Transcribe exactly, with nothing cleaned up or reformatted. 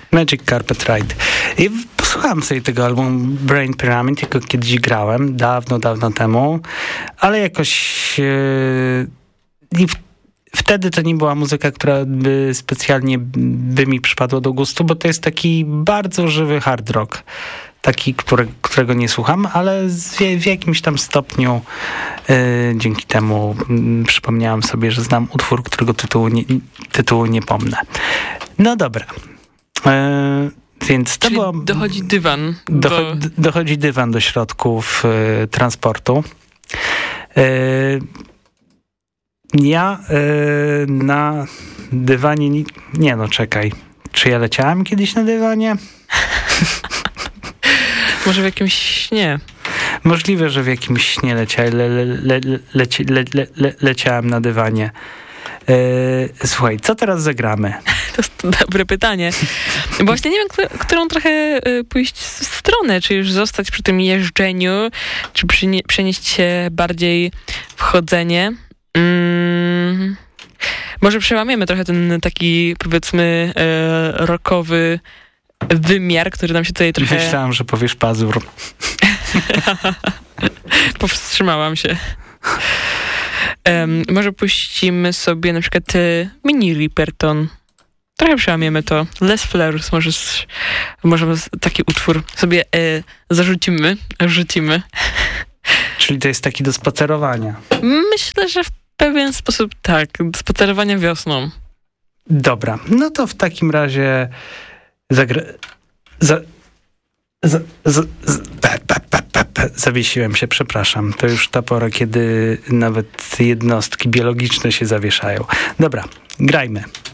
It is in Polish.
Magic Carpet Ride. I posłuchałem sobie tego albumu Brain Pyramid, jako kiedyś grałem, dawno, dawno temu, ale jakoś yy, i w, wtedy to nie była muzyka, która by specjalnie by mi przypadła do gustu, bo to jest taki bardzo żywy hard rock. Taki, które, którego nie słucham, ale w, w jakimś tam stopniu yy, dzięki temu yy, przypomniałem sobie, że znam utwór, którego tytułu nie, tytułu nie pomnę. No dobra. Yy, więc to Czyli było, dochodzi dywan. Do, do... Dochodzi dywan do środków yy, transportu. Yy, ja yy, na dywanie... Nie, nie no, czekaj. Czy ja leciałem kiedyś na dywanie? Może w jakimś śnie. Możliwe, że w jakimś śnie lecia, le, le, le, leci, le, le, le, leciałem na dywanie. Yy, słuchaj, co teraz zagramy? To jest dobre pytanie. Właśnie nie wiem, którą trochę pójść w stronę. Czy już zostać przy tym jeżdżeniu, czy przynie- przenieść się bardziej w chodzenie. Mm. Może przełamiemy trochę ten taki, powiedzmy, e, rockowy wymiar, który nam się tutaj trochę... Myślałam, że powiesz pazur. Powstrzymałam się. Um, może puścimy sobie na przykład e, mini Riperton. Trochę przełamiemy to. Les Fleurs, może, może taki utwór sobie e, zarzucimy, rzucimy. Czyli to jest taki do spacerowania. Myślę, że w pewien sposób tak. Do spacerowania wiosną. Dobra, no to w takim razie zagra... Za... Z, z, z, pe, pe, pe, pe, pe. Zawiesiłem się, przepraszam. To już ta pora, kiedy nawet jednostki biologiczne się zawieszają. Dobra, grajmy.